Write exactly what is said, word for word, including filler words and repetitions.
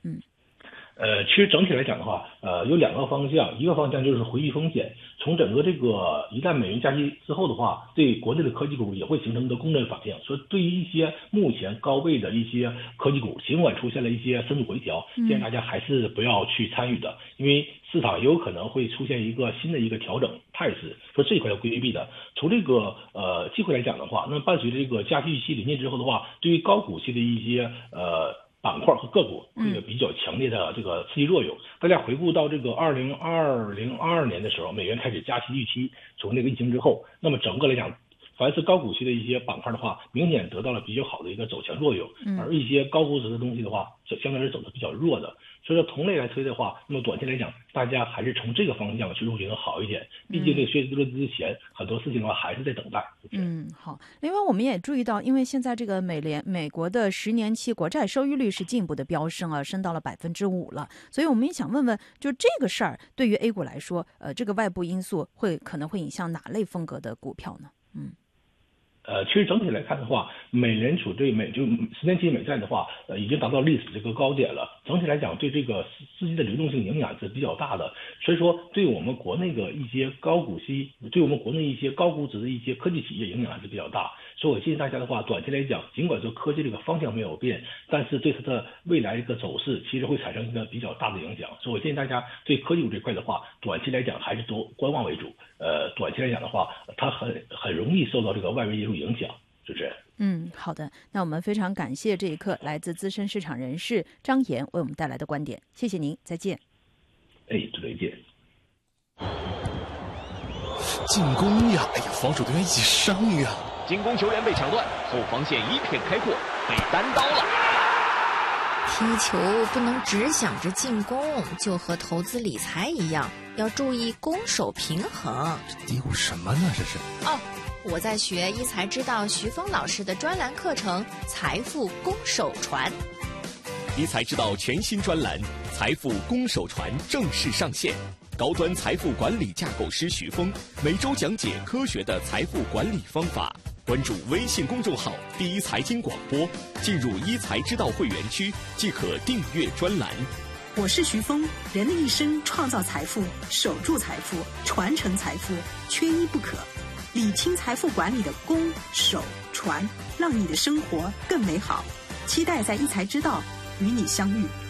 嗯。 呃，其实整体来讲的话，呃，有两个方向，一个方向就是回避风险。从整个这个一旦美元加息之后的话，对国内的科技股也会形成一个共振反应。所以对于一些目前高位的一些科技股，尽管出现了一些深度回调，建议大家还是不要去参与的，因为市场也有可能会出现一个新的一个调整态势，说这一块要规避的。从这个呃机会来讲的话，那伴随着这个加息预期临近之后的话，对于高股息的一些呃。板块和个股会有比较强烈的这个刺激作用。大家回顾到这个二零二零二二年的时候，美元开始加息预期，从那个疫情之后，那么整个来讲，凡是高股息的一些板块的话，明显得到了比较好的一个走强作用，而一些高估值的东西的话，相对来说走的比较弱的。所以说同类来推的话，那么短期来讲，大家还是从这个方向去入局能好一点。毕竟这个学习落地之前，很多事情的话还是在等待。 嗯，好。另外，我们也注意到，因为现在这个美联美国的十年期国债收益率是进一步的飙升啊，升到了百分之五了。所以我们也想问问，就这个事儿对于 A 股来说，呃，这个外部因素会可能会影响哪类风格的股票呢？嗯。 呃，其实整体来看的话，美联储对美就十年期美债的话，呃，已经达到历史这个高点了。整体来讲，对这个资金的流动性影响是比较大的。所以说，对我们国内的一些高股息，对我们国内一些高估值的一些科技企业影响还是比较大。所以我建议大家的话，短期来讲，尽管说科技这个方向没有变，但是对它的未来一个走势，其实会产生一个比较大的影响。所以我建议大家对科技股这块的话，短期来讲还是多观望为主。呃，短期来讲的话，它很很容易受到这个外围因素影响，是不是？ 嗯，好的。那我们非常感谢这一刻来自资深市场人士张岩为我们带来的观点，谢谢您，再见。 哎，再见。 进攻呀！哎呀，防守队员一起上呀！ 进攻球员被抢断，后防线一片开阔，被单刀了。 踢球不能只想着进攻，就和投资理财一样，要注意攻守平衡。 这嘀咕什么呢？这是哦，我在学一财之道徐峰老师的专栏课程《财富攻守传》。 一财之道全新专栏《财富攻守传》正式上线。高端财富管理架构师徐峰每周讲解科学的财富管理方法。关注微信公众号“第一财经广播”，进入一财之道会员区即可订阅专栏。 我是徐峰，人的一生创造财富、守住财富、传承财富，缺一不可。理清财富管理的攻、守、传，让你的生活更美好。期待在一财之道与你相遇。